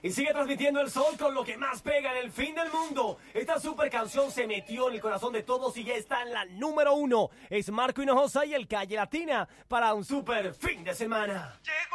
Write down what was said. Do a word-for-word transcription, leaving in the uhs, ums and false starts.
Y sigue transmitiendo el sol con lo que más pega en el fin del mundo. Esta super canción se metió en el corazón de todos y ya está en la número uno. Es Marco Hinojosa y el Calle Latina para un super fin de semana. Llegó